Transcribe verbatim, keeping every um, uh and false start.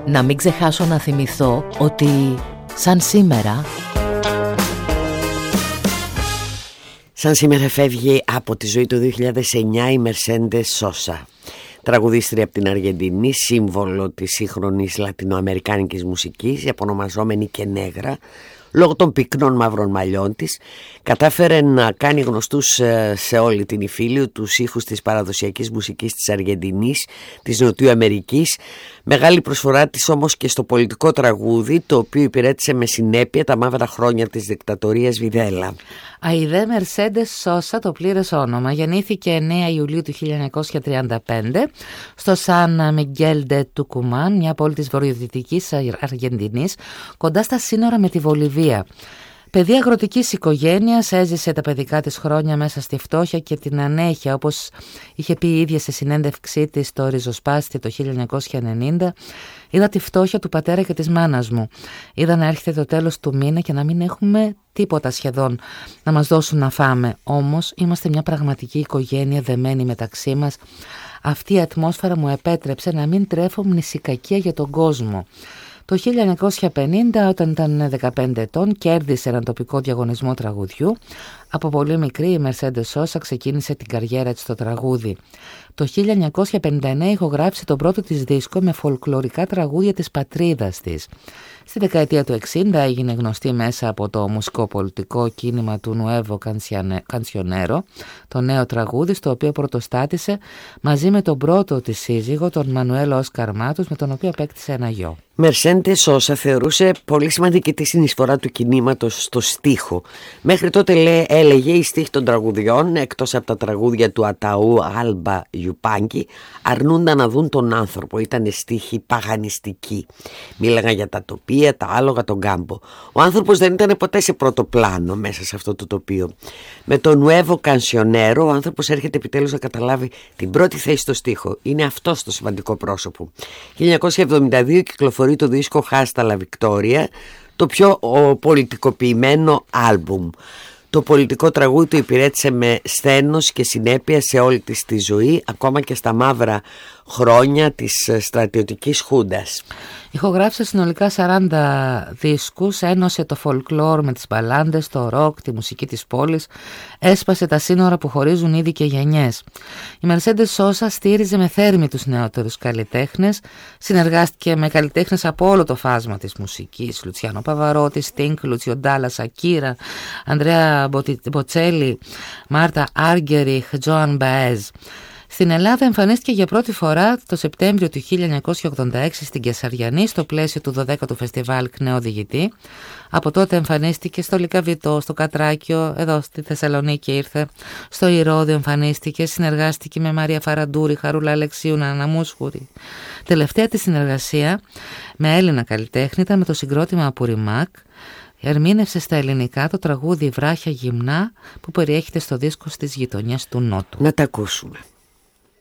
Να μην ξεχάσω να θυμηθώ ότι σαν σήμερα Σαν σήμερα φεύγει από τη ζωή το δύο χιλιάδες εννιά η Mercedes Sosa, τραγουδίστρια από την Αργεντινή, σύμβολο της σύγχρονης λατινοαμερικάνικης μουσικής, επωνομαζόμενη και νέγρα. Λόγω των πυκνών μαύρων μαλλιών της κατάφερε να κάνει γνωστούς σε όλη την Ιφίλιο τους ήχους της παραδοσιακής μουσικής της Αργεντινής, της Νοτιού Αμερικής. Μεγάλη προσφορά της όμως και στο πολιτικό τραγούδι, το οποίο υπηρέτησε με συνέπεια τα μαύρα χρόνια της δικτατορίας Βιδέλα. Αιδέ Mercedes Sosa, το πλήρες όνομα, γεννήθηκε εννέα Ιουλίου του χίλια εννιακόσια τριάντα πέντε στο Σαν Μιγγέλ ντε Τουκουμάν, μια πόλη της βορειοδυτικής Αργεντινής, κοντά στα σύνορα με τη Βολιβία. Παιδί αγροτικής οικογένειας, έζησε τα παιδικά της χρόνια μέσα στη φτώχεια και την ανέχεια, όπως είχε πει η ίδια σε συνέντευξή της στο Ριζοσπάστη το χίλια εννιακόσια ενενήντα. Είδα τη φτώχεια του πατέρα και της μάνας μου. Είδα να έρχεται το τέλος του μήνα και να μην έχουμε τίποτα σχεδόν να μας δώσουν να φάμε. Όμως είμαστε μια πραγματική οικογένεια δεμένη μεταξύ μας. Αυτή η ατμόσφαιρα μου επέτρεψε να μην τρέφω μνησικακία για τον κόσμο. Το χίλια εννιακόσια πενήντα, όταν ήταν δεκαπέντε ετών, κέρδισε έναν τοπικό διαγωνισμό τραγουδιού. Από πολύ μικρή η Mercedes Sosa ξεκίνησε την καριέρα της στο τραγούδι. Το χίλια εννιακόσια πενήντα εννέα ηχογράφησε τον πρώτο της δίσκο με φολκλωρικά τραγούδια της πατρίδας της. Στη δεκαετία του εξήντα έγινε γνωστή μέσα από το μουσικοπολιτικό κίνημα του Νουέβο Κανσιονέρο, το νέο τραγούδι, στο οποίο πρωτοστάτησε μαζί με τον πρώτο της σύζυγο, τον Μανουέλ Όσκαρ Μάτους, με τον οποίο απέκτησε ένα γιο. Mercedes Sosa θεωρούσε πολύ σημαντική τη συνεισφορά του κινήματος στο στίχο. Μέχρι τότε λέ, έλεγε οι στίχοι των τραγουδιών, εκτός από τα τραγούδια του Αταού Άλμπα Ιουπάνκι, αρνούνταν να δουν τον άνθρωπο. Ήταν στίχοι παγανιστικοί. Μίλαγαν για τα τοπία, τα άλογα, τον κάμπο. Ο άνθρωπος δεν ήταν ποτέ σε πρώτο πλάνο μέσα σε αυτό το τοπίο. Με το Nuevo Cancionero ο άνθρωπος έρχεται επιτέλους να καταλάβει την πρώτη θέση στο στίχο. Είναι αυτός το σημαντικό πρόσωπο. χίλια εννιακόσια εβδομήντα δύο κυκλοφορεί το δίσκο Hasta la Victoria, το πιο ο, πολιτικοποιημένο άλμπουμ. Το πολιτικό τραγούδι του υπηρέτησε με σθένος και συνέπεια σε όλη της τη ζωή, ακόμα και στα μαύρα χρόνια της στρατιωτικής χούντας. Ηχογράφησε συνολικά σαράντα δίσκους, ένωσε το folklore με τις μπαλάντες, το ροκ, τη μουσική της πόλης, έσπασε τα σύνορα που χωρίζουν είδη και γενιές. Η Mercedes Sosa στήριζε με θέρμη τους νεότερους καλλιτέχνες, συνεργάστηκε με καλλιτέχνες από όλο το φάσμα της μουσικής, Λουτσιάνο Παβαρότη, Στίνκ, Λούτσιο Ντάλα, Σακύρα, Ανδρέα Μποτσέλη, Μάρτα Άργκεριχ, Τζοάν Μπαέζ. Στην Ελλάδα εμφανίστηκε για πρώτη φορά το Σεπτέμβριο του χίλια εννιακόσια ογδόντα έξι στην Κεσαριανή, στο πλαίσιο του δωδέκατου φεστιβάλ Κνέο Διηγητή. Από τότε εμφανίστηκε στο Λυκαβητό, στο Κατράκιο, εδώ στη Θεσσαλονίκη ήρθε, στο Ηρώδιο εμφανίστηκε, συνεργάστηκε με Μαρία Φαραντούρη, Χαρούλα Αλεξίου, Νανά Μούσχουρη. Τελευταία τη συνεργασία με Έλληνα καλλιτέχνη ήταν με το συγκρότημα Απουριμάκ. Ερμήνευσε στα ελληνικά το τραγούδι «Βράχια γυμνά» που περιέχεται στο δίσκο «Στις γειτονιές του Νότου». Να τα ακούσουμε.